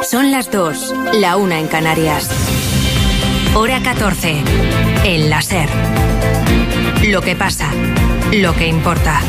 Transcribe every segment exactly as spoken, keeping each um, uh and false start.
Son las dos, la una en Canarias. Hora catorce, en la SER. Lo que pasa, lo que importa.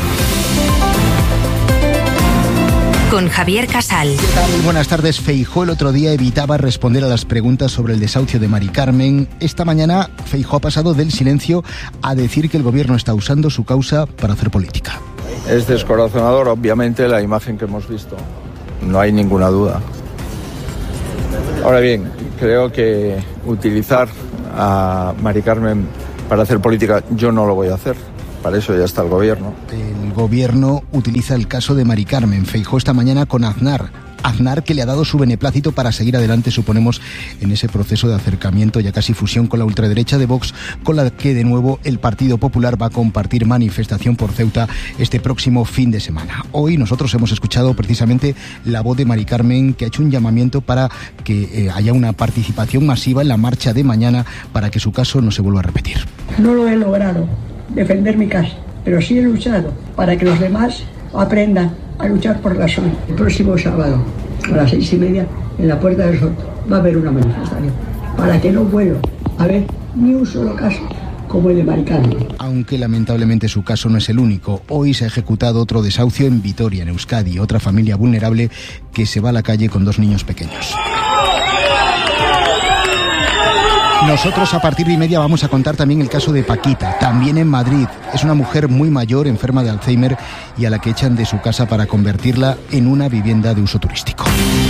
Con Javier Casal. ¿Qué tal? Buenas tardes. Feijóo el otro día evitaba responder a las preguntas sobre el desahucio de Mari Carmen. Esta mañana Feijóo ha pasado del silencio a decir que el gobierno está usando su causa para hacer política. Es descorazonador, obviamente, la imagen que hemos visto. No hay ninguna duda. Ahora bien, creo que utilizar a Mari Carmen para hacer política, yo no lo voy a hacer. Para eso ya está el gobierno. El gobierno utiliza el caso de Mari Carmen. Feijóo esta mañana con Aznar. Aznar, que le ha dado su beneplácito para seguir adelante, suponemos, en ese proceso de acercamiento, ya casi fusión con la ultraderecha de Vox, con la que de nuevo el Partido Popular va a compartir manifestación por Ceuta este próximo fin de semana. Hoy nosotros hemos escuchado precisamente la voz de Mari Carmen, que ha hecho un llamamiento para que eh, haya una participación masiva en la marcha de mañana para que su caso no se vuelva a repetir. No lo he logrado defender mi casa, pero sí he luchado para que los demás aprendan a luchar por la suya. El próximo sábado a las seis y media en la Puerta del Sol va a haber una manifestación para que no vuelva a haber ni un solo caso como el de Mari Carmen. Aunque lamentablemente su caso no es el único. Hoy se ha ejecutado otro desahucio en Vitoria, en Euskadi, otra familia vulnerable que se va a la calle con dos niños pequeños. Nosotros a partir de y media vamos a contar también el caso de Paquita, también en Madrid. Es una mujer muy mayor, enferma de Alzheimer, y a la que echan de su casa para convertirla en una vivienda de uso turístico.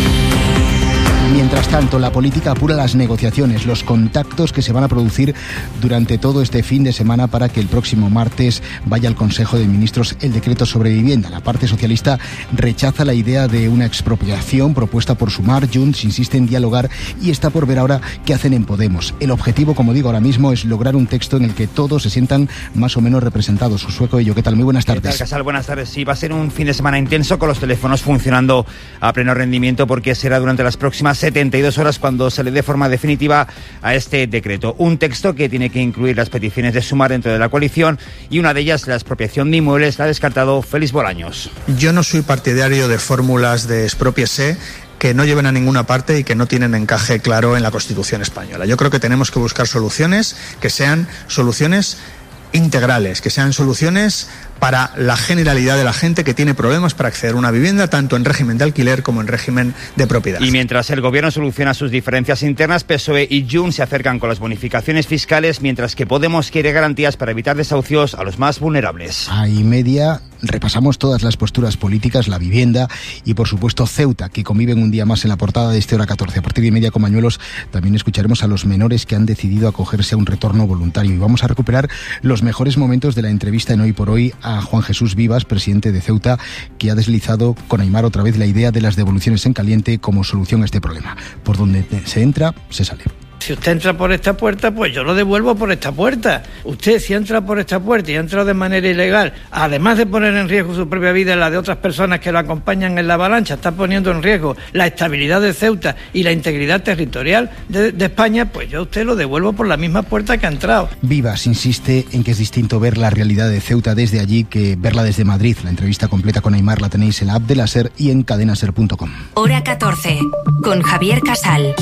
Mientras tanto, la política apura las negociaciones, los contactos que se van a producir durante todo este fin de semana para que el próximo martes vaya al Consejo de Ministros el decreto sobre vivienda. La parte socialista rechaza la idea de una expropiación propuesta por Sumar. Junts insiste en dialogar y está por ver ahora qué hacen en Podemos. El objetivo, como digo ahora mismo, es lograr un texto en el que todos se sientan más o menos representados. Josué Coello, ¿qué tal? Muy buenas tardes. ¿Qué tal, Casal? Buenas tardes. Sí, va a ser un fin de semana intenso con los teléfonos funcionando a pleno rendimiento porque será durante las próximas setenta y dos horas cuando se le dé forma definitiva a este decreto. Un texto que tiene que incluir las peticiones de Sumar dentro de la coalición y una de ellas, la expropiación de inmuebles, la ha descartado Félix Bolaños. Yo no soy partidario de fórmulas de expropiese que no lleven a ninguna parte y que no tienen encaje claro en la Constitución española. Yo creo que tenemos que buscar soluciones que sean soluciones integrales, que sean soluciones para la generalidad de la gente que tiene problemas para acceder a una vivienda, tanto en régimen de alquiler como en régimen de propiedad. Y mientras el gobierno soluciona sus diferencias internas, P S O E y Junts se acercan con las bonificaciones fiscales, mientras que Podemos quiere garantías para evitar desahucios a los más vulnerables. A y media repasamos todas las posturas políticas, la vivienda y, por supuesto, Ceuta, que conviven un día más en la portada de este Hora catorce. A partir de y media con Mañuelos también escucharemos a los menores que han decidido acogerse a un retorno voluntario. Y vamos a recuperar los mejores momentos de la entrevista en Hoy por Hoy a Juan Jesús Vivas, presidente de Ceuta, que ha deslizado con Aimar otra vez la idea de las devoluciones en caliente como solución a este problema. Por donde se entra, se sale. Si usted entra por esta puerta, pues yo lo devuelvo por esta puerta. Usted, si entra por esta puerta y ha entrado de manera ilegal, además de poner en riesgo su propia vida y la de otras personas que lo acompañan en la avalancha, está poniendo en riesgo la estabilidad de Ceuta y la integridad territorial de, de España, pues yo a usted lo devuelvo por la misma puerta que ha entrado. Vivas insiste en que es distinto ver la realidad de Ceuta desde allí que verla desde Madrid. La entrevista completa con Aimar la tenéis en la app de la SER y en cadena ser punto com. Hora catorce, con Javier Casal.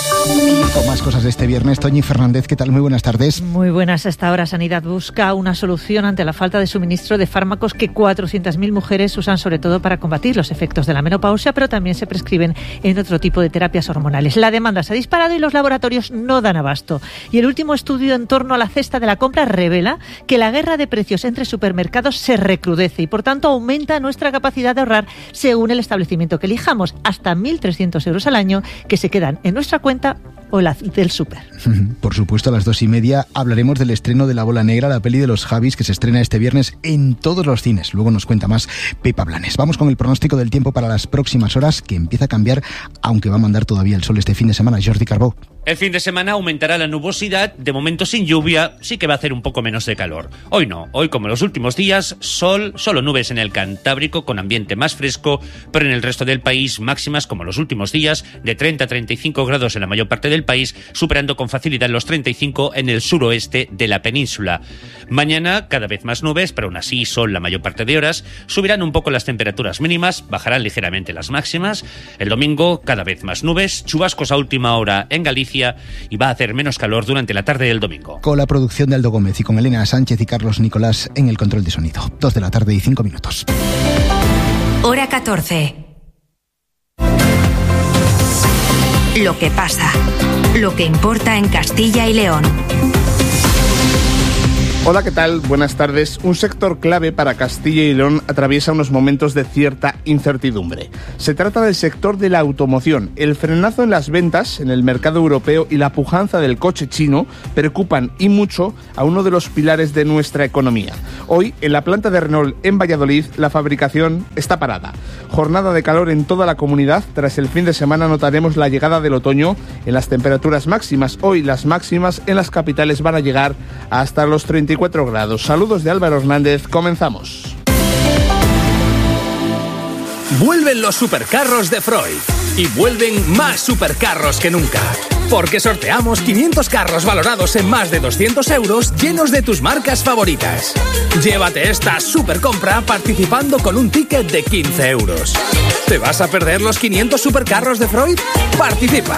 Y con más cosas de este viernes, Toñi Fernández, ¿qué tal? Muy buenas tardes. Muy buenas. Hasta ahora Sanidad busca una solución ante la falta de suministro de fármacos que cuatrocientas mil mujeres usan sobre todo para combatir los efectos de la menopausia, pero también se prescriben en otro tipo de terapias hormonales. La demanda se ha disparado y los laboratorios no dan abasto. Y el último estudio en torno a la cesta de la compra revela que la guerra de precios entre supermercados se recrudece y por tanto aumenta nuestra capacidad de ahorrar según el establecimiento que elijamos, hasta mil trescientos euros al año que se quedan en nuestra cuenta o la del súper. Por supuesto, a las dos y media hablaremos del estreno de La Bola Negra, la peli de los Javis, que se estrena este viernes en todos los cines. Luego nos cuenta más Pepa Blanes. Vamos con el pronóstico del tiempo para las próximas horas, que empieza a cambiar, aunque va a mandar todavía el sol este fin de semana. Jordi Carbó. El fin de semana aumentará la nubosidad, de momento sin lluvia, sí que va a hacer un poco menos de calor. Hoy no, hoy como los últimos días, sol, solo nubes en el Cantábrico con ambiente más fresco, pero en el resto del país máximas como los últimos días, de treinta a treinta y cinco grados en la mayor parte del país, superando con facilidad los treinta y cinco en el suroeste de la península. Mañana cada vez más nubes, pero aún así sol la mayor parte de horas, subirán un poco las temperaturas mínimas, bajarán ligeramente las máximas. El domingo cada vez más nubes, chubascos a última hora en Galicia, y va a hacer menos calor durante la tarde del domingo. Con la producción de Aldo Gómez y con Elena Sánchez y Carlos Nicolás en el control de sonido. Dos de la tarde y cinco minutos. Hora catorce. Lo que pasa. Lo que importa en Castilla y León. Hola, ¿qué tal? Buenas tardes. Un sector clave para Castilla y León atraviesa unos momentos de cierta incertidumbre. Se trata del sector de la automoción. El frenazo en las ventas en el mercado europeo y la pujanza del coche chino preocupan y mucho a uno de los pilares de nuestra economía. Hoy, en la planta de Renault en Valladolid, la fabricación está parada. Jornada de calor en toda la comunidad. Tras el fin de semana notaremos la llegada del otoño en las temperaturas máximas. Hoy las máximas en las capitales van a llegar hasta los treinta y cuatro grados. Saludos de Álvaro Hernández, comenzamos. Vuelven los supercarros de Freud y vuelven más supercarros que nunca. Porque sorteamos quinientos carros valorados en más de doscientos euros llenos de tus marcas favoritas. Llévate esta supercompra participando con un ticket de quince euros. ¿Te vas a perder los quinientos supercarros de Freud? ¡Participa!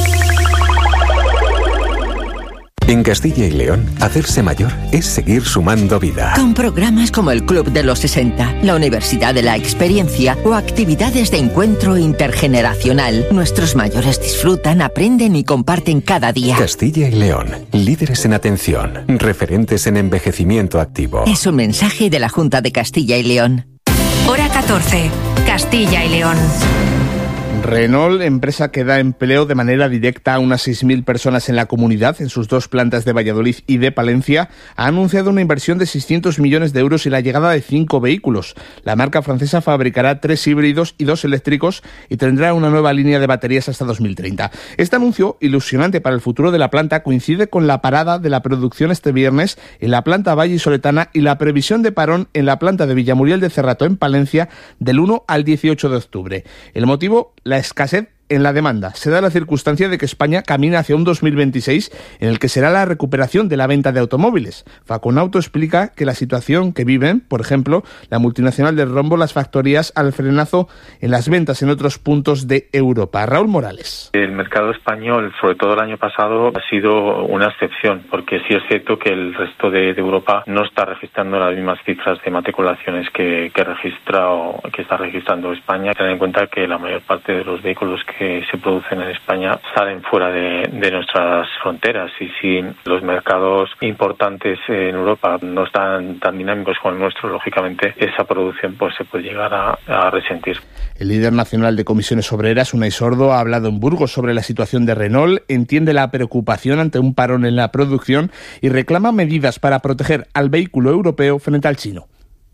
En Castilla y León, hacerse mayor es seguir sumando vida. Con programas como el Club de los sesenta, la Universidad de la Experiencia o actividades de encuentro intergeneracional, nuestros mayores disfrutan, aprenden y comparten cada día. Castilla y León, líderes en atención, referentes en envejecimiento activo. Es un mensaje de la Junta de Castilla y León. Hora catorce, Castilla y León. Renault, empresa que da empleo de manera directa a unas seis mil personas en la comunidad, en sus dos plantas de Valladolid y de Palencia, ha anunciado una inversión de seiscientos millones de euros y la llegada de cinco vehículos. La marca francesa fabricará tres híbridos y dos eléctricos y tendrá una nueva línea de baterías hasta dos mil treinta. Este anuncio, ilusionante para el futuro de la planta, coincide con la parada de la producción este viernes en la planta vallisoletana y la previsión de parón en la planta de Villamuriel de Cerrato en Palencia del uno al dieciocho de octubre. El motivo, la escasez en la demanda. Se da la circunstancia de que España camina hacia un dos mil veintiséis en el que será la recuperación de la venta de automóviles. Faconauto explica que la situación que viven, por ejemplo, la multinacional del rombo, las factorías al frenazo en las ventas en otros puntos de Europa. Raúl Morales. El mercado español, sobre todo el año pasado, ha sido una excepción, porque sí es cierto que el resto de, de Europa no está registrando las mismas cifras de matriculaciones que, que registra o que está registrando España. Ten en cuenta que la mayor parte de los vehículos que que se producen en España salen fuera de, de nuestras fronteras, y si los mercados importantes en Europa no están tan dinámicos como el nuestro, lógicamente esa producción pues se puede llegar a, a resentir. El líder nacional de comisiones obreras, Unai Sordo, ha hablado en Burgos sobre la situación de Renault, entiende la preocupación ante un parón en la producción y reclama medidas para proteger al vehículo europeo frente al chino.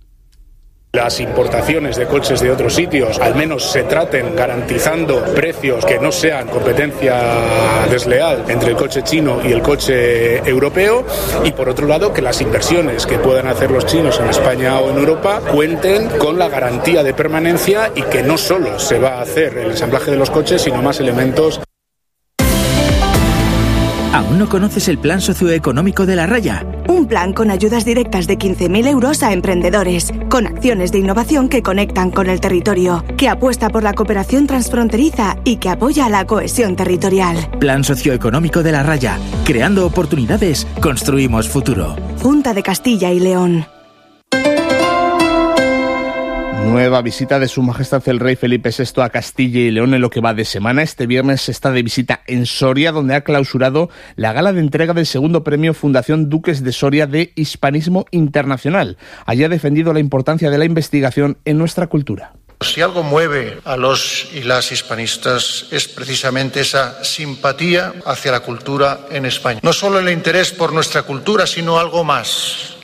Las importaciones de coches de otros sitios al menos se traten garantizando precios que no sean competencia desleal entre el coche chino y el coche europeo, y por otro lado que las inversiones que puedan hacer los chinos en España o en Europa cuenten con la garantía de permanencia y que no solo se va a hacer el ensamblaje de los coches, sino más elementos. ¿Aún no conoces el Plan Socioeconómico de La Raya? Un plan con ayudas directas de quince mil euros a emprendedores, con acciones de innovación que conectan con el territorio, que apuesta por la cooperación transfronteriza y que apoya la cohesión territorial. Plan Socioeconómico de La Raya. Creando oportunidades, construimos futuro. Junta de Castilla y León. Nueva visita de Su Majestad el Rey Felipe sexto a Castilla y León en lo que va de semana. Este viernes está de visita en Soria, donde ha clausurado la gala de entrega del segundo premio Fundación Duques de Soria de Hispanismo Internacional. Allí ha defendido la importancia de la investigación en nuestra cultura. Si algo mueve a los y las hispanistas es precisamente esa simpatía hacia la cultura en España. No solo el interés por nuestra cultura, sino algo más.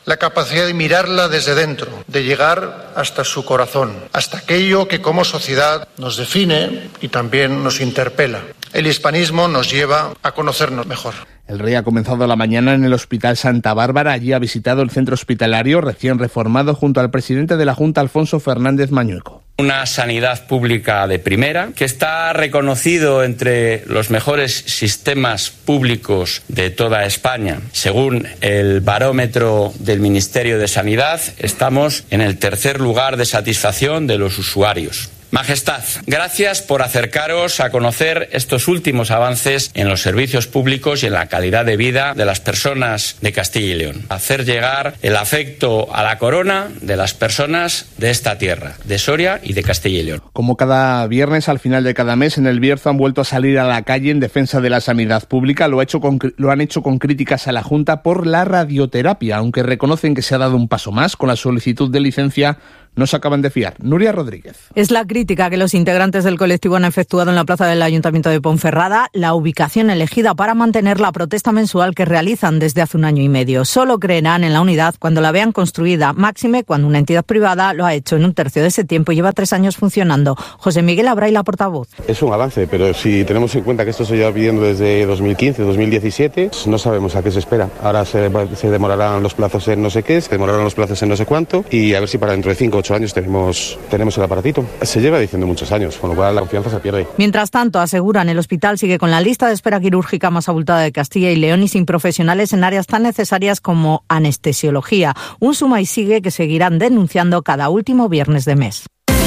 la capacidad de mirarla desde dentro, de llegar hasta su corazón, hasta aquello que como sociedad nos define y también nos interpela. El hispanismo nos lleva a conocernos mejor. El rey ha comenzado la mañana en el Hospital Santa Bárbara. Allí ha visitado el centro hospitalario recién reformado junto al presidente de la Junta, Alfonso Fernández Mañueco. Una sanidad pública de primera, que está reconocido entre los mejores sistemas públicos de toda España. Según el barómetro del Ministerio de Sanidad, estamos en el tercer lugar de satisfacción de los usuarios. Majestad, gracias por acercaros a conocer estos últimos avances en los servicios públicos y en la calidad de vida de las personas de Castilla y León. Hacer llegar el afecto a la corona de las personas de esta tierra, de Soria y de Castilla y León. Como cada viernes, al final de cada mes, en el Bierzo han vuelto a salir a la calle en defensa de la sanidad pública. Lo, ha hecho con, lo han hecho con críticas a la Junta por la radioterapia, aunque reconocen que se ha dado un paso más con la solicitud de licencia. No se acaban de fiar. Nuria Rodríguez. Es la crítica que los integrantes del colectivo han efectuado en la plaza del Ayuntamiento de Ponferrada, la ubicación elegida para mantener la protesta mensual que realizan desde hace un año y medio. Solo creerán en la unidad cuando la vean construida, máxime cuando una entidad privada lo ha hecho en un tercio de ese tiempo y lleva tres años funcionando. José Miguel Abray, la portavoz. Es un avance, pero si tenemos en cuenta que esto se lleva pidiendo desde dos mil quince, dos mil diecisiete, no sabemos a qué se espera. Ahora se, se demorarán los plazos en no sé qué, se demorarán los plazos en no sé cuánto, y a ver si para dentro de cinco o ocho años tenemos, tenemos el aparatito. Se lleva diciendo muchos años, con lo cual la confianza se pierde. Mientras tanto, aseguran, el hospital sigue con la lista de espera quirúrgica más abultada de Castilla y León y sin profesionales en áreas tan necesarias como anestesiología. Un suma y sigue que seguirán denunciando cada último viernes de mes.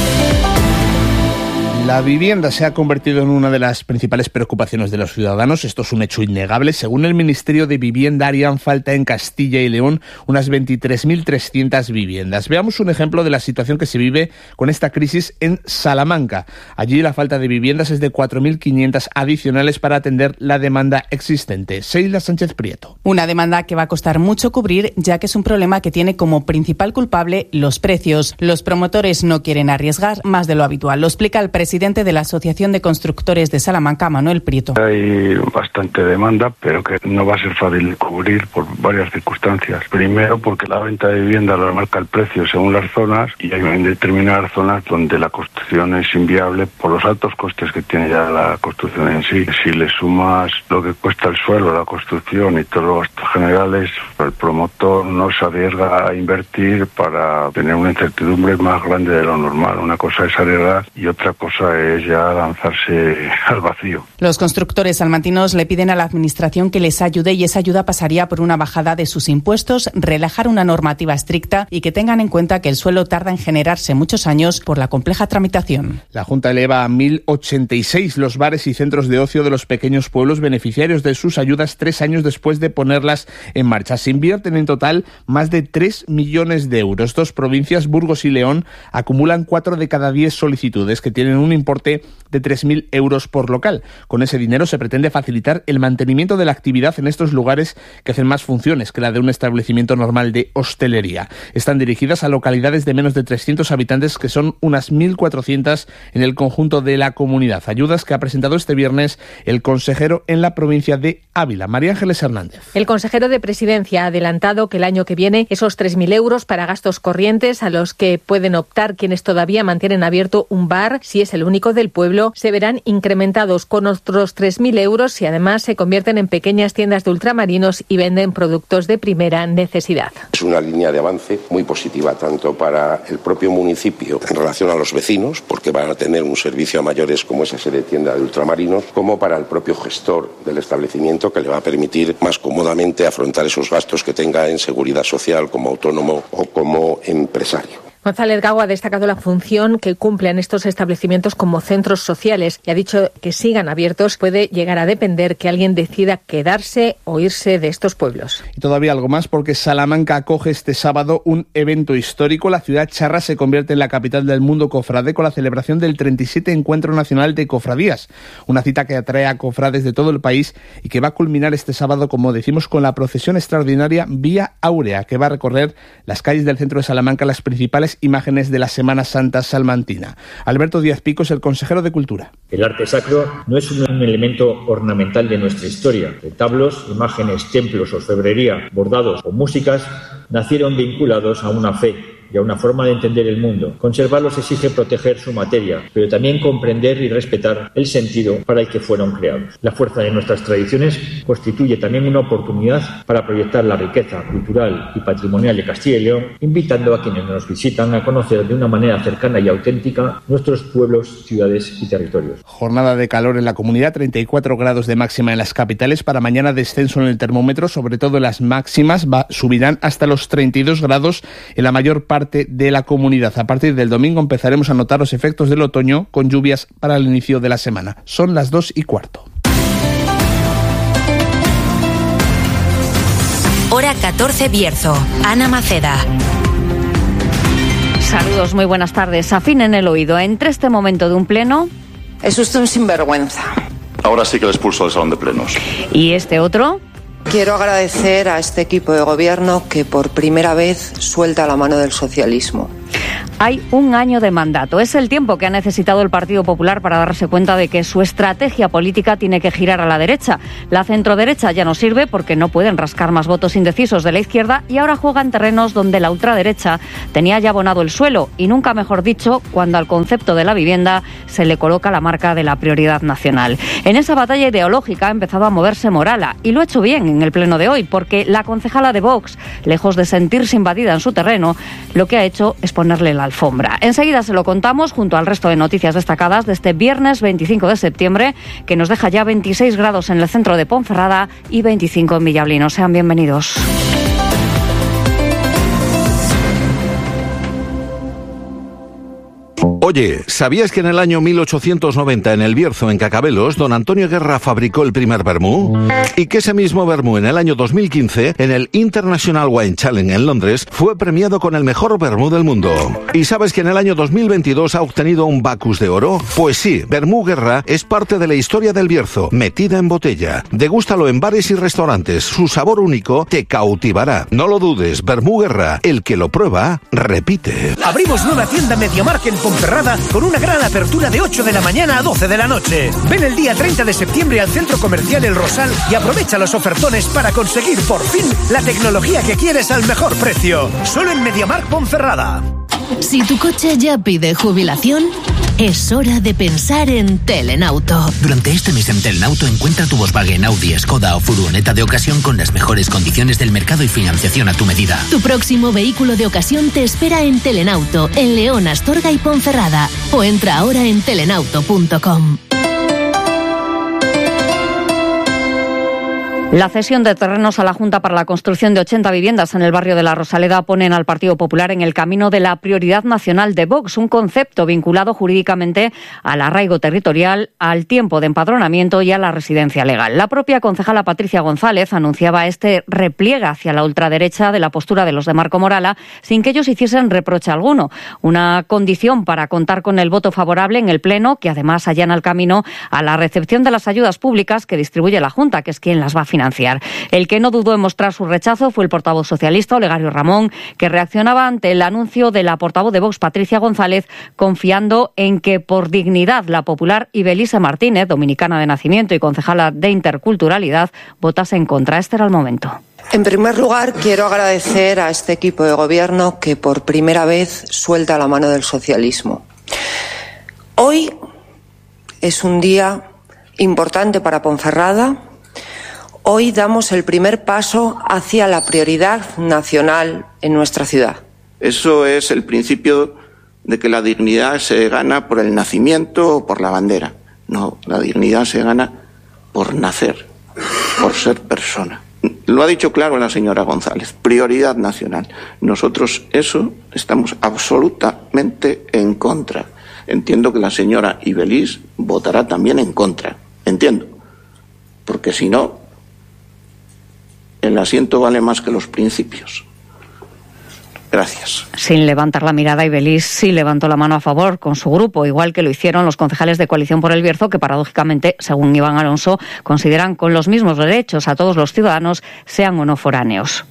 La vivienda se ha convertido en una de las principales preocupaciones de los ciudadanos. Esto es un hecho innegable. Según el Ministerio de Vivienda, harían falta en Castilla y León unas veintitrés mil trescientas viviendas. Veamos un ejemplo de la situación que se vive con esta crisis en Salamanca. Allí la falta de viviendas es de cuatro mil quinientas adicionales para atender la demanda existente. Seila Sánchez Prieto. Una demanda que va a costar mucho cubrir, ya que es un problema que tiene como principal culpable los precios. Los promotores no quieren arriesgar más de lo habitual. Lo explica el presidente presidente de la Asociación de Constructores de Salamanca, Manuel Prieto. Hay bastante demanda, pero que no va a ser fácil cubrir por varias circunstancias. Primero, porque la venta de vivienda lo marca el precio según las zonas, y hay determinadas zonas donde la construcción es inviable por los altos costes que tiene ya la construcción en sí. Si le sumas lo que cuesta el suelo, la construcción y todos los gastos generales, el promotor no se arriesga a invertir para tener una incertidumbre más grande de lo normal. Una cosa es arriesgar y otra cosa es ya lanzarse al vacío. Los constructores salmantinos le piden a la Administración que les ayude, y esa ayuda pasaría por una bajada de sus impuestos, relajar una normativa estricta y que tengan en cuenta que el suelo tarda en generarse muchos años por la compleja tramitación. La Junta eleva a mil ochenta y seis los bares y centros de ocio de los pequeños pueblos beneficiarios de sus ayudas tres años después de ponerlas en marcha. Se invierten en total más de tres millones de euros. Dos provincias, Burgos y León, acumulan cuatro de cada diez solicitudes que tienen un importe de tres mil euros por local. Con ese dinero se pretende facilitar el mantenimiento de la actividad en estos lugares que hacen más funciones que la de un establecimiento normal de hostelería. Están dirigidas a localidades de menos de trescientos habitantes, que son unas mil cuatrocientas en el conjunto de la comunidad. Ayudas que ha presentado este viernes el consejero en la provincia de Ávila, María Ángeles Hernández. El consejero de Presidencia ha adelantado que el año que viene esos tres mil euros para gastos corrientes, a los que pueden optar quienes todavía mantienen abierto un bar, si es el único del pueblo, se verán incrementados con otros tres mil euros si además se convierten en pequeñas tiendas de ultramarinos y venden productos de primera necesidad. Es una línea de avance muy positiva tanto para el propio municipio en relación a los vecinos, porque van a tener un servicio a mayores como esa sede de tienda de ultramarinos, como para el propio gestor del establecimiento, que le va a permitir más cómodamente afrontar esos gastos que tenga en seguridad social como autónomo o como empresario. González Gago ha destacado la función que cumplen estos establecimientos como centros sociales y ha dicho que sigan abiertos puede llegar a depender que alguien decida quedarse o irse de estos pueblos. Y todavía algo más, porque Salamanca acoge este sábado un evento histórico. La ciudad charra se convierte en la capital del mundo cofrade con la celebración del treinta y siete Encuentro Nacional de Cofradías. Una cita que atrae a cofrades de todo el país y que va a culminar este sábado, como decimos, con la procesión extraordinaria Vía Áurea, que va a recorrer las calles del centro de Salamanca, las principales tradicionales imágenes de la Semana Santa salmantina. Alberto Díaz Pico es el consejero de Cultura. El arte sacro no es un elemento ornamental de nuestra historia. Retablos, imágenes, templos, orfebrería, bordados o músicas nacieron vinculados a una fe y a una forma de entender el mundo. Conservarlos exige proteger su materia, pero también comprender y respetar el sentido para el que fueron creados. La fuerza de nuestras tradiciones constituye también una oportunidad para proyectar la riqueza cultural y patrimonial de Castilla y León, invitando a quienes nos visitan a conocer de una manera cercana y auténtica nuestros pueblos, ciudades y territorios. Jornada de calor en la comunidad, treinta y cuatro grados de máxima en las capitales. Para mañana descenso en el termómetro, sobre todo en las máximas, va, subirán hasta los treinta y dos grados en la mayor parte de la comunidad. A partir del domingo empezaremos a notar los efectos del otoño con lluvias para el inicio de la semana. Son las dos y cuarto. Hora catorce Bierzo. Ana Maceda. Saludos, muy buenas tardes. Afinen el oído. Entre este momento de un pleno... Es usted un sinvergüenza. Ahora sí que le expulso del salón de plenos. ¿Y este otro? Quiero agradecer a este equipo de gobierno que por primera vez suelta la mano del socialismo. Hay un año de mandato. Es el tiempo que ha necesitado el Partido Popular para darse cuenta de que su estrategia política tiene que girar a la derecha. La centroderecha ya no sirve porque no pueden rascar más votos indecisos de la izquierda y ahora juega en terrenos donde la ultraderecha tenía ya abonado el suelo y nunca mejor dicho cuando al concepto de la vivienda se le coloca la marca de la prioridad nacional. En esa batalla ideológica ha empezado a moverse Morala y lo ha hecho bien en el pleno de hoy porque la concejala de Vox, lejos de sentirse invadida en su terreno, lo que ha hecho es ponerle la alfombra. Enseguida se lo contamos junto al resto de noticias destacadas de este viernes veinticinco de septiembre, que nos deja ya veintiséis grados en el centro de Ponferrada y veinticinco en Villablino. Sean bienvenidos. Oye, ¿sabías que en el año mil ochocientos noventa en el Bierzo, en Cacabelos, don Antonio Guerra fabricó el primer vermú? Y que ese mismo vermú en el año dos mil quince, en el International Wine Challenge en Londres, fue premiado con el mejor vermú del mundo. ¿Y sabes que en el año dos mil veintidós ha obtenido un Bacchus de oro? Pues sí, Vermú Guerra es parte de la historia del Bierzo, metida en botella. Degústalo en bares y restaurantes, su sabor único te cautivará. No lo dudes, Vermú Guerra, el que lo prueba, repite. Abrimos nueva tienda MediaMarkt en Ponferrada con una gran apertura de ocho de la mañana a doce de la noche. Ven el día treinta de septiembre al Centro Comercial El Rosal y aprovecha los ofertones para conseguir por fin la tecnología que quieres al mejor precio. Solo en MediaMarkt Ponferrada. Si tu coche ya pide jubilación, es hora de pensar en Telenauto. Durante este mes en Telenauto encuentra tu Volkswagen, Audi, Skoda o furgoneta de ocasión con las mejores condiciones del mercado y financiación a tu medida. Tu próximo vehículo de ocasión te espera en Telenauto, en León, Astorga y Ponferrada. O entra ahora en telenauto punto com. La cesión de terrenos a la Junta para la construcción de ochenta viviendas en el barrio de La Rosaleda ponen al Partido Popular en el camino de la prioridad nacional de Vox, un concepto vinculado jurídicamente al arraigo territorial, al tiempo de empadronamiento y a la residencia legal. La propia concejala Patricia González anunciaba este repliegue hacia la ultraderecha de la postura de los de Marco Morala sin que ellos hiciesen reproche alguno. Una condición para contar con el voto favorable en el Pleno, que además allana el camino a la recepción de las ayudas públicas que distribuye la Junta, que es quien las va a financiar. El que no dudó en mostrar su rechazo fue el portavoz socialista Olegario Ramón, que reaccionaba ante el anuncio de la portavoz de Vox, Patricia González, confiando en que por dignidad la popular Ibelisa Martínez, dominicana de nacimiento y concejala de Interculturalidad, votase en contra. Este era el momento. En primer lugar, quiero agradecer a este equipo de gobierno que por primera vez suelta la mano del socialismo. Hoy es un día importante para Ponferrada. Hoy damos el primer paso hacia la prioridad nacional en nuestra ciudad. Eso es el principio de que la dignidad se gana por el nacimiento o por la bandera. No, la dignidad se gana por nacer, por ser persona. Lo ha dicho claro la señora González, prioridad nacional. Nosotros eso estamos absolutamente en contra. Entiendo que la señora Ibelís votará también en contra. Entiendo. Porque si no, el asiento vale más que los principios. Gracias. Sin levantar la mirada, Ibelís sí levantó la mano a favor con su grupo, igual que lo hicieron los concejales de Coalición por el Bierzo, que paradójicamente, según Iván Alonso, consideran con los mismos derechos a todos los ciudadanos, sean o no foráneos.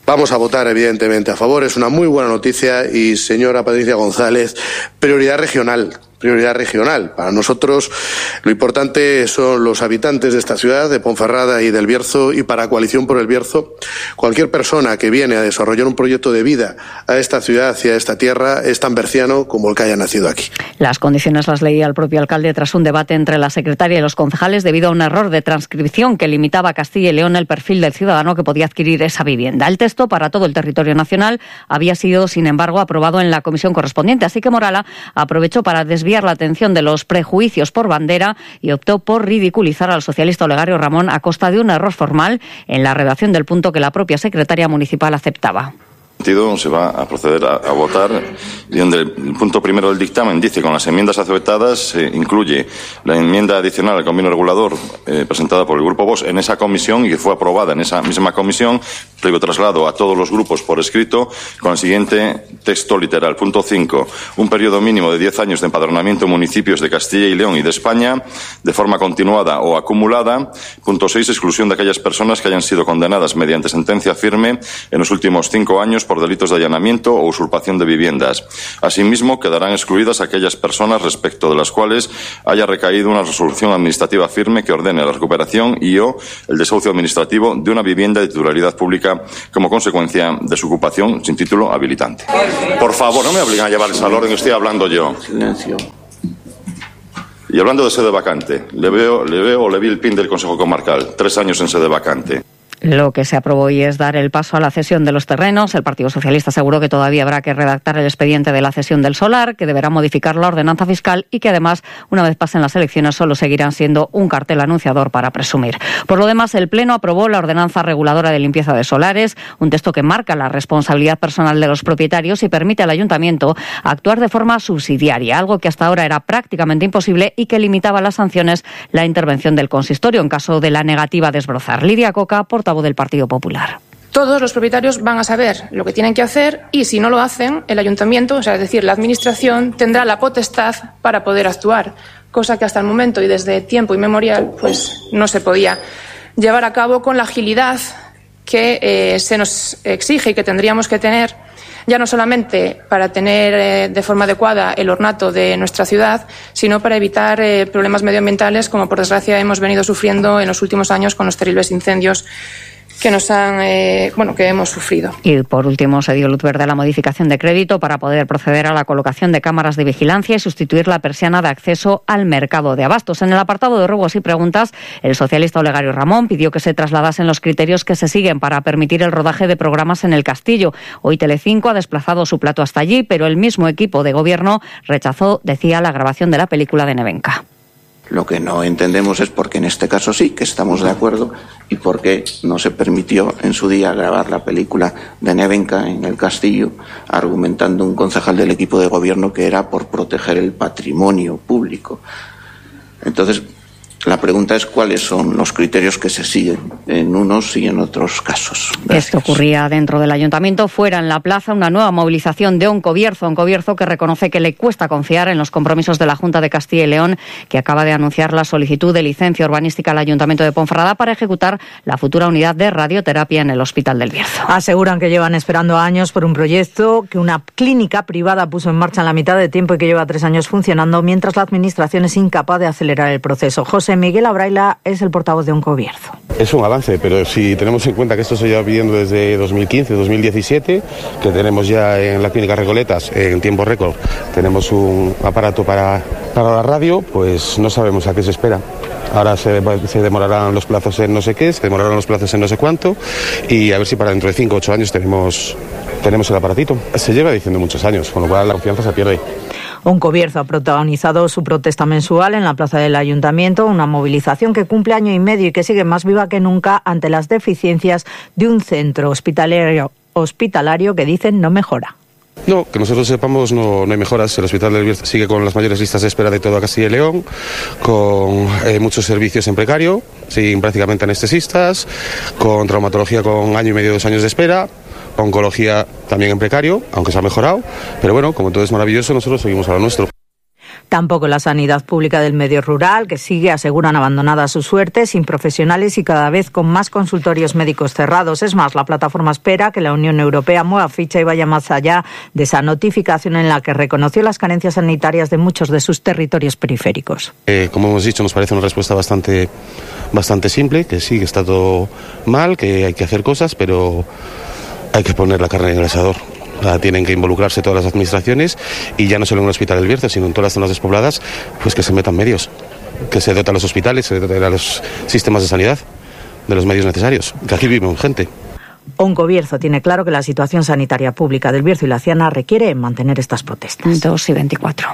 Vamos a votar, evidentemente, a favor. Es una muy buena noticia y, señora Patricia González, prioridad regional. Prioridad regional. Para nosotros lo importante son los habitantes de esta ciudad, de Ponferrada y del Bierzo, y para Coalición por el Bierzo, cualquier persona que viene a desarrollar un proyecto de vida a esta ciudad y a esta tierra es tan berciano como el que haya nacido aquí. Las condiciones las leía el propio alcalde tras un debate entre la secretaria y los concejales debido a un error de transcripción que limitaba a Castilla y León el perfil del ciudadano que podía adquirir esa vivienda. El texto para todo el territorio nacional había sido, sin embargo, aprobado en la comisión correspondiente, así que Morala aprovechó para desviar la atención de los prejuicios por bandera y optó por ridiculizar al socialista Olegario Ramón a costa de un error formal en la redacción del punto que la propia secretaria municipal aceptaba. Se va a proceder a, a votar, y donde el punto primero del dictamen dice: con las enmiendas aceptadas se eh, incluye la enmienda adicional al convenio regulador eh, presentada por el Grupo Vox en esa comisión y que fue aprobada en esa misma comisión, luego traslado a todos los grupos por escrito con el siguiente texto literal. Punto cinco. Un periodo mínimo de diez años de empadronamiento en municipios de Castilla y León y de España de forma continuada o acumulada. Punto seis. Exclusión de aquellas personas que hayan sido condenadas mediante sentencia firme en los últimos cinco años por delitos de allanamiento o usurpación de viviendas. Asimismo, quedarán excluidas aquellas personas respecto de las cuales haya recaído una resolución administrativa firme que ordene la recuperación y o el desahucio administrativo de una vivienda de titularidad pública como consecuencia de su ocupación sin título habilitante. Por favor, no me obliguen a llevarles al orden, estoy hablando yo. Silencio. Y hablando de sede vacante, le veo, le veo o le vi el pin del Consejo Comarcal, tres años en sede vacante. Lo que se aprobó hoy es dar el paso a la cesión de los terrenos. El Partido Socialista aseguró que todavía habrá que redactar el expediente de la cesión del solar, que deberá modificar la ordenanza fiscal y que además, una vez pasen las elecciones, solo seguirán siendo un cartel anunciador para presumir. Por lo demás, el Pleno aprobó la ordenanza reguladora de limpieza de solares, un texto que marca la responsabilidad personal de los propietarios y permite al Ayuntamiento actuar de forma subsidiaria, algo que hasta ahora era prácticamente imposible y que limitaba las sanciones la intervención del consistorio en caso de la negativa a desbrozar. Lidia Coca, portavoz del Partido Popular. Todos los propietarios van a saber lo que tienen que hacer y si no lo hacen, el ayuntamiento, o sea, es decir, la administración, tendrá la potestad para poder actuar, cosa que hasta el momento y desde tiempo inmemorial pues no se podía llevar a cabo con la agilidad que eh, se nos exige y que tendríamos que tener, ya no solamente para tener eh, de forma adecuada el ornato de nuestra ciudad, sino para evitar eh, problemas medioambientales como por desgracia hemos venido sufriendo en los últimos años con los terribles incendios que nos han, eh, bueno, que hemos sufrido. Y por último se dio luz verde a la modificación de crédito para poder proceder a la colocación de cámaras de vigilancia y sustituir la persiana de acceso al mercado de abastos. En el apartado de ruegos y preguntas, el socialista Olegario Ramón pidió que se trasladasen los criterios que se siguen para permitir el rodaje de programas en el Castillo. Hoy Telecinco ha desplazado su plato hasta allí, pero el mismo equipo de gobierno rechazó, decía, la grabación de la película de Nevenka. Lo que no entendemos es por qué en este caso sí, que estamos de acuerdo, y por qué no se permitió en su día grabar la película de Nevenka en el Castillo, argumentando un concejal del equipo de gobierno que era por proteger el patrimonio público. Entonces, la pregunta es cuáles son los criterios que se siguen en unos y en otros casos. Gracias. Esto ocurría dentro del ayuntamiento. Fuera en la plaza, una nueva movilización de Oncobierzo. Oncobierzo que reconoce que le cuesta confiar en los compromisos de la Junta de Castilla y León, que acaba de anunciar la solicitud de licencia urbanística al Ayuntamiento de Ponferrada para ejecutar la futura unidad de radioterapia en el Hospital del Bierzo. Aseguran que llevan esperando años por un proyecto que una clínica privada puso en marcha en la mitad de tiempo y que lleva tres años funcionando, mientras la Administración es incapaz de acelerar el proceso. José Miguel Abraila es el portavoz de Oncobierzo. Es un avance, pero si tenemos en cuenta que esto se lleva pidiendo desde dos mil quince, dos mil diecisiete, que tenemos ya en la clínica Recoletas, en tiempo récord, tenemos un aparato para, para la radio, pues no sabemos a qué se espera. Ahora se, se demorarán los plazos en no sé qué, se demorarán los plazos en no sé cuánto, y a ver si para dentro de cinco o ocho años tenemos, tenemos el aparatito. Se lleva diciendo muchos años, con lo cual la confianza se pierde. Oncobierzo ha protagonizado su protesta mensual en la plaza del Ayuntamiento, una movilización que cumple año y medio y que sigue más viva que nunca ante las deficiencias de un centro hospitalario, hospitalario que dicen no mejora. No, que nosotros sepamos no, no hay mejoras. El Hospital del Bierzo sigue con las mayores listas de espera de toda Castilla y León, con eh, muchos servicios en precario, sin prácticamente anestesistas, con traumatología con año y medio, dos años de espera, oncología también en precario, aunque se ha mejorado, pero bueno, como todo es maravilloso, nosotros seguimos a lo nuestro. Tampoco la sanidad pública del medio rural, que sigue, aseguran, abandonada a su suerte, sin profesionales y cada vez con más consultorios médicos cerrados. Es más, la plataforma espera que la Unión Europea mueva ficha y vaya más allá de esa notificación en la que reconoció las carencias sanitarias de muchos de sus territorios periféricos. Eh, como hemos dicho, nos parece una respuesta bastante, bastante simple, que sí, que está todo mal, que hay que hacer cosas, pero hay que poner la carne en el asador. O sea, tienen que involucrarse todas las administraciones y ya no solo en el Hospital del Bierzo, sino en todas las zonas despobladas, pues que se metan medios, que se doten a los hospitales, se doten a los sistemas de sanidad de los medios necesarios, que aquí vivimos gente. Oncobierzo tiene claro que la situación sanitaria pública del Bierzo y la Ciana requiere mantener estas protestas. dos y veinticuatro.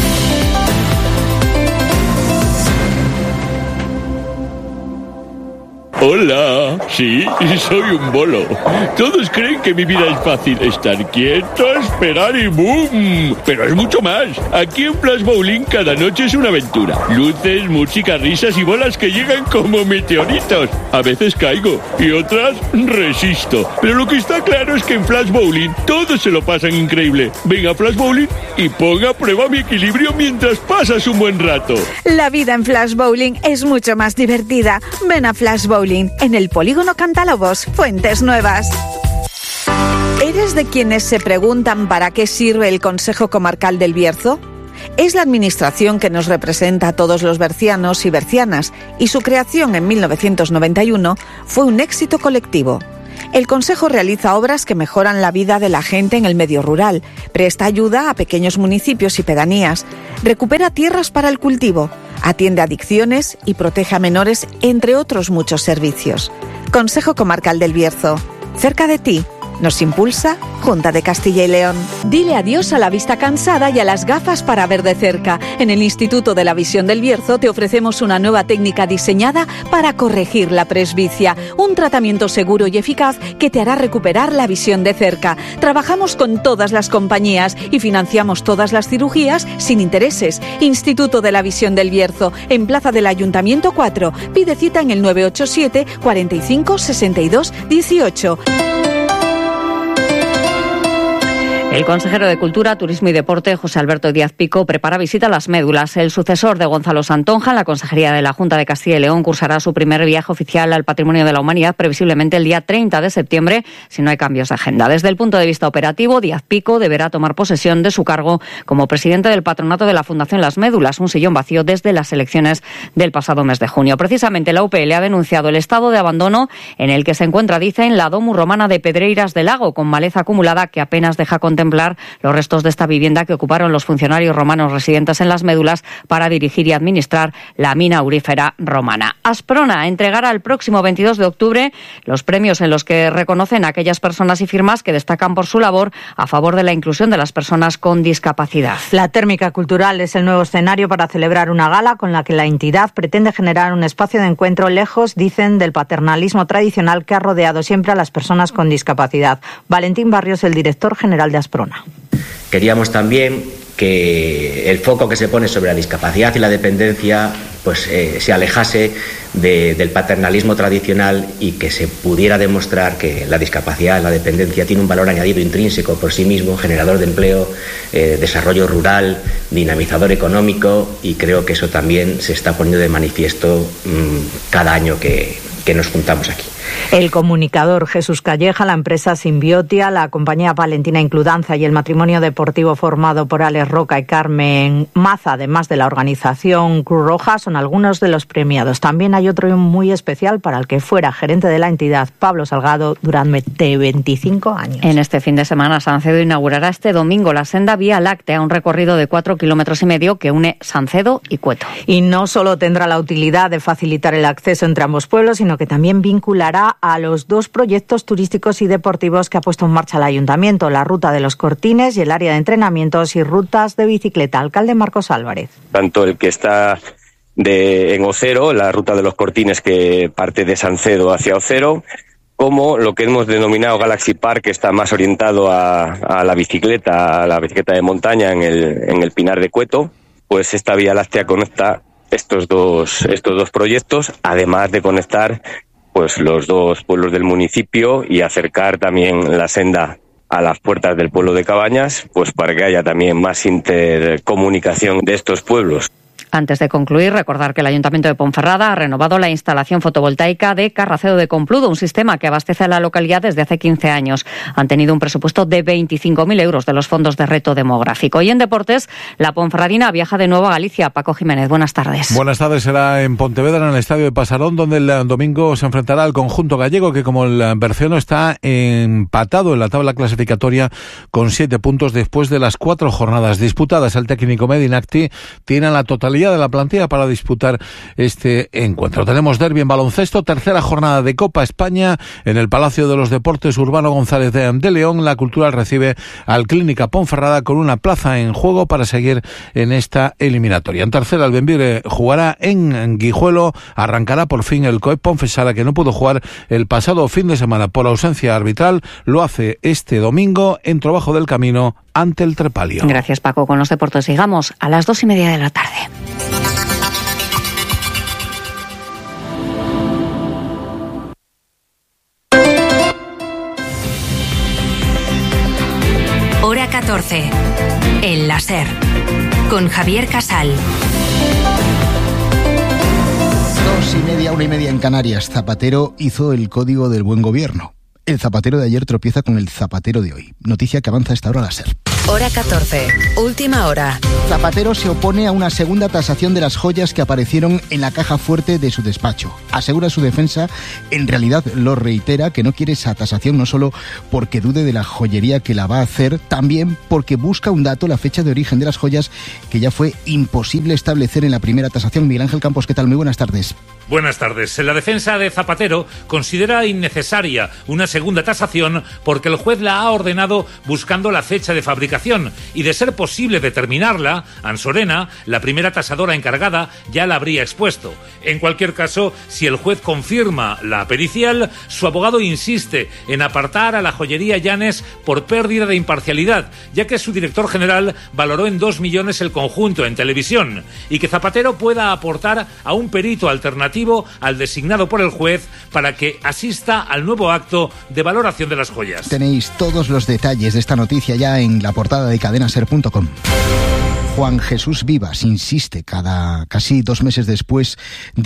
Hola, sí, soy un bolo. Todos creen que mi vida es fácil. Estar quieto, esperar y ¡boom! Pero es mucho más. Aquí en Flash Bowling cada noche es una aventura. Luces, música, risas y bolas que llegan como meteoritos. A veces caigo y otras resisto. Pero lo que está claro es que en Flash Bowling todos se lo pasan increíble. Ven a Flash Bowling y ponga a prueba mi equilibrio mientras pasas un buen rato. La vida en Flash Bowling es mucho más divertida. Ven a Flash Bowling en el Polígono Cantalobos, Fuentes Nuevas. ¿Eres de quienes se preguntan para qué sirve el Consejo Comarcal del Bierzo? Es la administración que nos representa a todos los bercianos y bercianas, y su creación en mil novecientos noventa y uno fue un éxito colectivo. El Consejo realiza obras que mejoran la vida de la gente en el medio rural, presta ayuda a pequeños municipios y pedanías, recupera tierras para el cultivo, atiende adicciones y protege a menores, entre otros muchos servicios. Consejo Comarcal del Bierzo, cerca de ti. Nos impulsa Junta de Castilla y León. Dile adiós a la vista cansada y a las gafas para ver de cerca. En el Instituto de la Visión del Bierzo te ofrecemos una nueva técnica diseñada para corregir la presbicia. Un tratamiento seguro y eficaz que te hará recuperar la visión de cerca. Trabajamos con todas las compañías y financiamos todas las cirugías sin intereses. Instituto de la Visión del Bierzo, en Plaza del Ayuntamiento cuatro. Pide cita en el nueve ocho siete, cuarenta y cinco, sesenta y dos, dieciocho. El consejero de Cultura, Turismo y Deporte, José Alberto Díaz Pico, prepara visita a las médulas. El sucesor de Gonzalo Santonja en la Consejería de la Junta de Castilla y León cursará su primer viaje oficial al Patrimonio de la Humanidad previsiblemente el día treinta de septiembre, si no hay cambios de agenda. Desde el punto de vista operativo, Díaz Pico deberá tomar posesión de su cargo como presidente del patronato de la Fundación Las Médulas, un sillón vacío desde las elecciones del pasado mes de junio. Precisamente la U P L ha denunciado el estado de abandono en el que se encuentra, dicen, la domu romana de Pedreiras del Lago, con maleza acumulada que apenas deja contemplar los restos de esta vivienda que ocuparon los funcionarios romanos residentes en Las Médulas para dirigir y administrar la mina aurífera romana. Asprona entregará el próximo veintidós de octubre los premios en los que reconocen a aquellas personas y firmas que destacan por su labor a favor de la inclusión de las personas con discapacidad. La Térmica Cultural es el nuevo escenario para celebrar una gala con la que la entidad pretende generar un espacio de encuentro lejos, dicen, del paternalismo tradicional que ha rodeado siempre a las personas con discapacidad. Valentín Barrios, el director general de Asprona. Queríamos también que el foco que se pone sobre la discapacidad y la dependencia pues eh, se alejase de, del paternalismo tradicional y que se pudiera demostrar que la discapacidad, la dependencia tiene un valor añadido intrínseco por sí mismo, generador de empleo, eh, desarrollo rural, dinamizador económico, y creo que eso también se está poniendo de manifiesto mmm, cada año que, que nos juntamos aquí. El comunicador Jesús Calleja, la empresa Simbiotia, la compañía palentina Includanza y el matrimonio deportivo formado por Alex Roca y Carmen Maza, además de la organización Cruz Roja, son algunos de los premiados. También hay otro muy especial para el que fuera gerente de la entidad, Pablo Salgado, durante veinticinco años. En este fin de semana, Sancedo inaugurará este domingo la senda Vía Láctea, un recorrido de cuatro kilómetros y medio que une Sancedo y Cueto. Y no solo tendrá la utilidad de facilitar el acceso entre ambos pueblos, sino que también vinculará a los dos proyectos turísticos y deportivos que ha puesto en marcha el Ayuntamiento, la Ruta de los Cortines y el área de entrenamientos y rutas de bicicleta. Alcalde Marcos Álvarez. Tanto el que está de, en Ocero, la Ruta de los Cortines que parte de Sancedo hacia Ocero, como lo que hemos denominado Galaxy Park, que está más orientado a, a la bicicleta, a la bicicleta de montaña en el, en el Pinar de Cueto. Pues esta Vía Láctea conecta estos dos, estos dos proyectos, además de conectar pues los dos pueblos del municipio y acercar también la senda a las puertas del pueblo de Cabañas, pues para que haya también más intercomunicación de estos pueblos. Antes de concluir, recordar que el Ayuntamiento de Ponferrada ha renovado la instalación fotovoltaica de Carracedo de Compludo, un sistema que abastece a la localidad desde hace quince años. Han tenido un presupuesto de veinticinco mil euros de los fondos de reto demográfico. Y en deportes, la ponferradina viaja de nuevo a Galicia. Paco Jiménez, buenas tardes. Buenas tardes, será en Pontevedra, en el Estadio de Pasarón, donde el domingo se enfrentará al conjunto gallego, que como el berciano está empatado en la tabla clasificatoria con siete puntos después de las cuatro jornadas disputadas. El técnico Medinacti tiene la totalidad de la plantilla para disputar este encuentro. Tenemos derbi en baloncesto, tercera jornada de Copa España en el Palacio de los Deportes Urbano González de, de León. La Cultural recibe al Clínica Ponferrada con una plaza en juego para seguir en esta eliminatoria. En tercera, el Benvire jugará en Guijuelo. Arrancará por fin el Coep Ponfesara, que no pudo jugar el pasado fin de semana por ausencia arbitral. Lo hace este domingo en Trabajo del Camino ante el Trepalio. Gracias, Paco. Con los deportes sigamos a las dos y media de la tarde. Hora catorce. El láser. Con Javier Casal. Dos y media, una y media en Canarias. Zapatero hizo el código del buen gobierno. El zapatero de ayer tropieza con el zapatero de hoy. Noticia que avanza a esta hora la SER. Hora catorce. Última hora. Zapatero se opone a una segunda tasación de las joyas que aparecieron en la caja fuerte de su despacho. Asegura su defensa, en realidad lo reitera, que no quiere esa tasación no solo porque dude de la joyería que la va a hacer, también porque busca un dato, la fecha de origen de las joyas, que ya fue imposible establecer en la primera tasación. Miguel Ángel Campos, ¿qué tal? Muy buenas tardes. Buenas tardes. La defensa de Zapatero considera innecesaria una segunda tasación porque el juez la ha ordenado buscando la fecha de fabricación y, de ser posible determinarla, Ansorena, la primera tasadora encargada, ya la habría expuesto. En cualquier caso, si el juez confirma la pericial, su abogado insiste en apartar a la joyería Llanes por pérdida de imparcialidad, ya que su director general valoró en dos millones el conjunto en televisión, y que Zapatero pueda aportar a un perito alternativo al designado por el juez para que asista al nuevo acto de valoración de las joyas. Tenéis todos los detalles de esta noticia ya en la portada de cadena ser punto com. Juan Jesús Vivas insiste cada casi dos meses después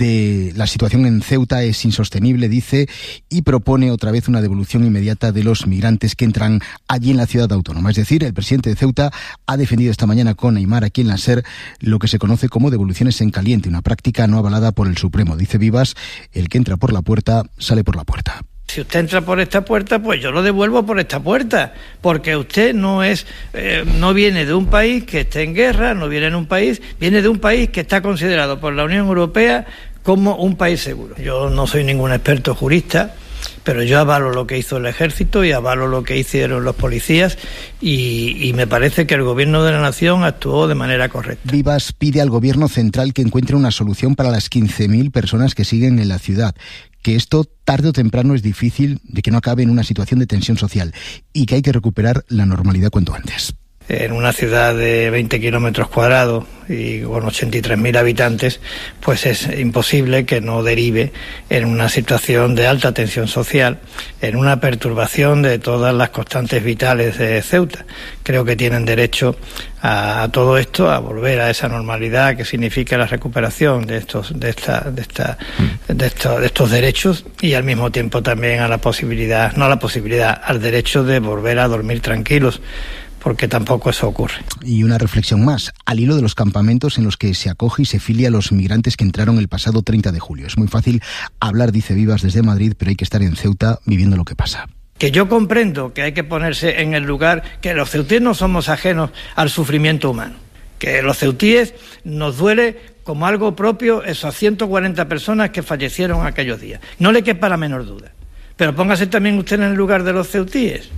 de la situación en Ceuta es insostenible, dice, y propone otra vez una devolución inmediata de los migrantes que entran allí en la ciudad autónoma. Es decir, el presidente de Ceuta ha defendido esta mañana con Aimar aquí en la SER lo que se conoce como devoluciones en caliente, una práctica no avalada por el Supremo. Dice Vivas, el que entra por la puerta sale por la puerta. Si usted entra por esta puerta, pues yo lo devuelvo por esta puerta, porque usted no es, eh, no viene de un país que esté en guerra, no viene de un país, viene de un país que está considerado por la Unión Europea como un país seguro. Yo no soy ningún experto jurista, pero yo avalo lo que hizo el ejército y avalo lo que hicieron los policías y, y me parece que el gobierno de la nación actuó de manera correcta. Vivas pide al gobierno central que encuentre una solución para las quince mil personas que siguen en la ciudad, que esto tarde o temprano es difícil de que no acabe en una situación de tensión social y que hay que recuperar la normalidad cuanto antes. En una ciudad de veinte kilómetros cuadrados y con ochenta y tres mil habitantes, pues es imposible que no derive en una situación de alta tensión social, en una perturbación de todas las constantes vitales de Ceuta. Creo que tienen derecho a, a todo esto, a volver a esa normalidad que significa la recuperación de estos, de esta, de esta, de estos, de estos derechos y al mismo tiempo también a la posibilidad, no a la posibilidad, al derecho de volver a dormir tranquilos, porque tampoco eso ocurre. Y una reflexión más, al hilo de los campamentos en los que se acoge y se filia a los migrantes que entraron el pasado treinta de julio. Es muy fácil hablar, dice Vivas, desde Madrid, pero hay que estar en Ceuta viviendo lo que pasa. Que yo comprendo que hay que ponerse en el lugar, que los ceutíes no somos ajenos al sufrimiento humano, que los ceutíes nos duele como algo propio esas ciento cuarenta personas que fallecieron aquellos días. No le quepa la menor duda. Pero póngase también usted en el lugar de los ceutíes.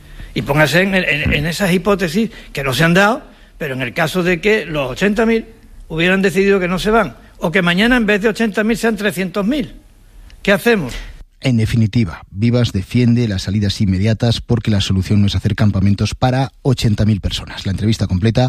Y póngase en, en, en esas hipótesis que no se han dado, pero en el caso de que los ochenta mil hubieran decidido que no se van, o que mañana en vez de ochenta mil sean trescientos mil, ¿qué hacemos? En definitiva, Vivas defiende las salidas inmediatas porque la solución no es hacer campamentos para ochenta mil personas. La entrevista completa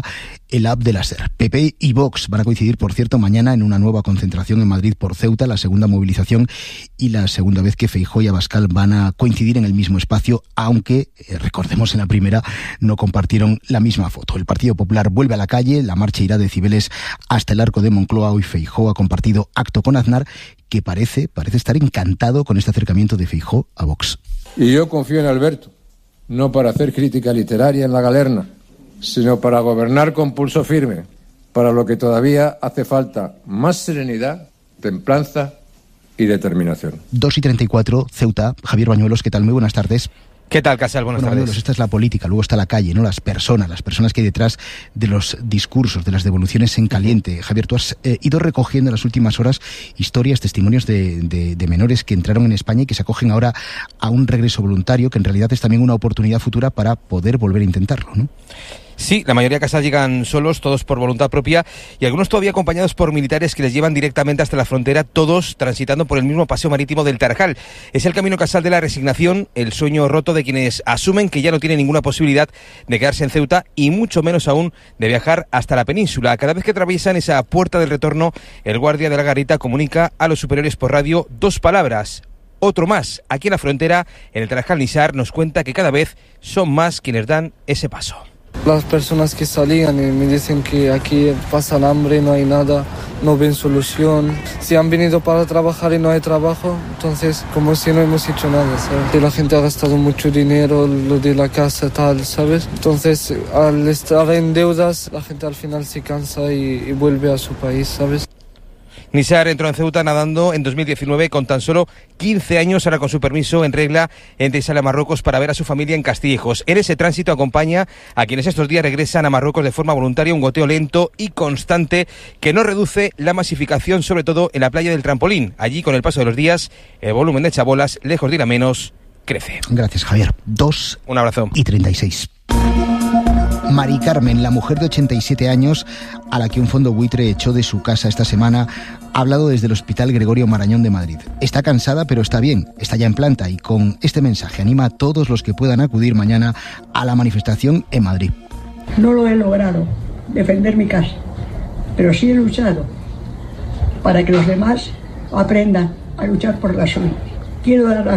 el app de la SER. P P y Vox van a coincidir, por cierto, mañana en una nueva concentración en Madrid por Ceuta, la segunda movilización y la segunda vez que Feijóo y Abascal van a coincidir en el mismo espacio, aunque, eh, recordemos, en la primera no compartieron la misma foto. El Partido Popular vuelve a la calle, la marcha irá de Cibeles hasta el Arco de Moncloa. Hoy Feijóo ha compartido acto con Aznar, que parece, parece estar encantado con este acercamiento de Feijóo a Vox. Y yo confío en Alberto, no para hacer crítica literaria en la galerna, sino para gobernar con pulso firme, para lo que todavía hace falta más serenidad, templanza y determinación. dos y treinta y cuatro, Ceuta. Javier Bañuelos, ¿qué tal? Muy buenas tardes. ¿Qué tal, Casal? Buenas bueno, tardes. Bañuelos, esta es la política, luego está la calle, ¿no? Las personas, las personas que hay detrás de los discursos, de las devoluciones en caliente. Javier, tú has eh, ido recogiendo en las últimas horas historias, testimonios de, de, de menores que entraron en España y que se acogen ahora a un regreso voluntario, que en realidad es también una oportunidad futura para poder volver a intentarlo, ¿no? Sí, la mayoría de casas llegan solos, todos por voluntad propia, y algunos todavía acompañados por militares que les llevan directamente hasta la frontera, todos transitando por el mismo paseo marítimo del Tarajal. Es el camino casal de la resignación, el sueño roto de quienes asumen que ya no tienen ninguna posibilidad de quedarse en Ceuta y mucho menos aún de viajar hasta la península. Cada vez que atraviesan esa puerta del retorno, el guardia de la garita comunica a los superiores por radio dos palabras: otro más. Aquí en la frontera, en el Tarajal Nisar, nos cuenta que cada vez son más quienes dan ese paso. Las personas que salían y me dicen que aquí pasan hambre, no hay nada, no ven solución. Si han venido para trabajar y no hay trabajo, entonces como si no hemos hecho nada, ¿sabes? La gente ha gastado mucho dinero, lo de la casa, tal, ¿sabes? Entonces, al estar en deudas, la gente al final se cansa y, y vuelve a su país, ¿sabes? Nisar entró en Ceuta nadando en dos mil diecinueve con tan solo quince años, ahora con su permiso en regla, entre sale a Marruecos para ver a su familia en Castillejos. En ese tránsito acompaña a quienes estos días regresan a Marruecos de forma voluntaria, un goteo lento y constante que no reduce la masificación, sobre todo en la playa del Trampolín. Allí, con el paso de los días, el volumen de chabolas, lejos de ir a menos, crece. Gracias, Javier. Dos Un abrazo. Y treinta y seis. Mari Carmen, la mujer de ochenta y siete años a la que un fondo buitre echó de su casa esta semana, ha hablado desde el Hospital Gregorio Marañón de Madrid. Está cansada, pero está bien, está ya en planta y con este mensaje anima a todos los que puedan acudir mañana a la manifestación en Madrid. No lo he logrado, defender mi casa, pero sí he luchado para que los demás aprendan a luchar por la suya. Quiero dar las